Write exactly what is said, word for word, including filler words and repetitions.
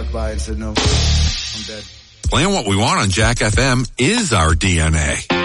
walked by and said, no, I'm dead. Playing what we want on Jack F M is our D N A.